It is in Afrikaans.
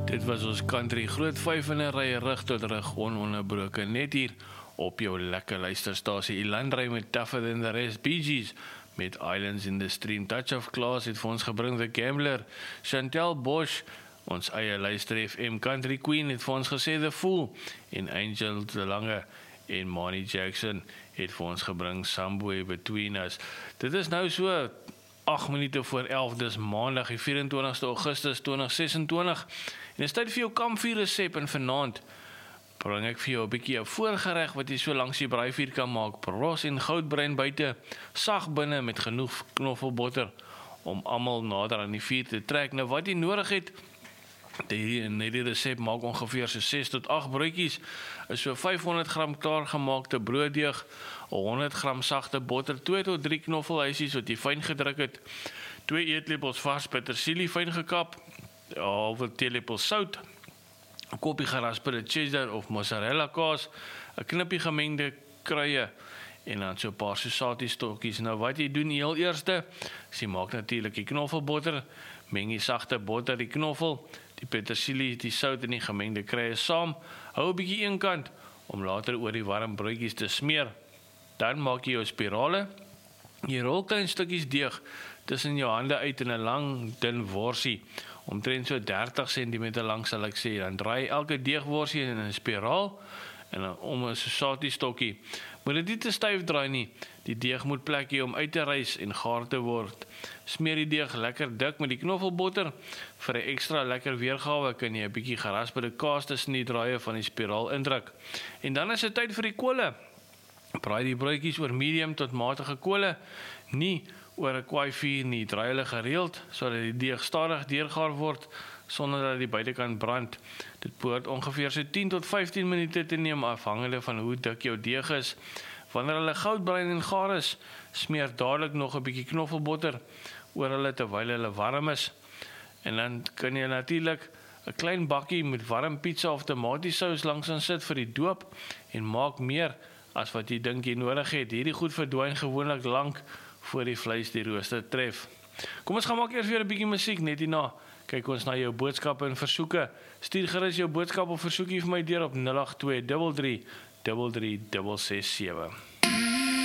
Dit was ons country groot 5 in 'n ry rug tot rug ononderbroke net hier op jou lekker luisterstasie. Ilan Ray met Tougher Than The Rest, Bee Gees met Islands in the Stream, Touch of Class het vir ons gebring The Gambler, Chantel Bosch, ons eie luister FM Country Queen het vir ons gesê The Fool en Angel de Lange en Manny Jackson het vir ons gebring Somewhere Between Us. Dit is nou so 8 minute voor 11, dis maandag die 24ste Augustus 2026 en is tyd vir jou kampvuur resep en vanaand bring ek vir jou 'n bietjie 'n voorgereg wat jy so langs die braaivuur kan maak, bros en goudbruin buite, sag binne met genoeg knoffelbotter om almal nader aan die vuur te trek. Nou wat jy nodig het, die resep maak ongeveer so 6 tot 8 broodjies, is so 500 gram klaargemaakte brooddeeg, 100 gram sagte botter, 2 tot 3 knoffelhuisies wat jy fyn gedruk het, 2 eetlepels vars petersilie fyn gekap, 'n halwe teelepel sout, 'n koppie gerasperde cheddar of mozzarella kaas, 'n knippie gemengde kruie en dan so 'n paar sosatie stokkies. Nou wat jy doen heel eerste, is jy maak natuurlik die knoffelbotter, meng die sagte botter, die knoffel, die petersilie, die sout en die gemengde kruie saam. Hou 'n bietjie eenkant om later oor die warm broodjies te smeer. Dan maak jy jou spirale. Jy rol klein stukkies deeg tussen jou hande uit in 'n lang dun worsie, omtrent so 30 cm lank sal ek sê. Dan draai elke deegworsie in 'n spiraal en dan om 'n sosatie stokkie. Moet dit nie te styf draai nie. Die deeg moet plek hê om uit te rys en gaar te word. Smeer die deeg lekker dik met die knoffelbotter. Vir 'n ekstra lekker weergawe kan jy 'n bietjie gerasperde kaas tussen die draaie van die spiraal indruk. En dan is dit tyd vir die kole. Braai die broodjies oor medium tot matige kole, nie oor 'n kwaai vuur nie. Draai hulle gereeld sodat die deeg stadig deurgaar word sonder dat die buitekant brand. Dit behoort ongeveer so 10 tot 15 minute te neem afhangende van hoe dik jou deeg is. Wanneer hulle goudbruin en gaar is, smeer dadelik nog 'n bietjie knoffelbotter oor hulle terwyl hulle warm is. En dan kan jy natuurlik 'n klein bakkie met warm pizza of tomatiesous langs aan sit vir die doop en maak meer as wat jy dink jy nodig het. Hierdie goed verdwyn gewoonlik lank voor die vleis die rooster tref. Kom ons gaan maak eers weer 'n bietjie musiek net hierna. Kyk ons na jou boodskappe en versoeke. Stuur gerus jou boodskap of versoekie vir my deur op 082 33 33 667.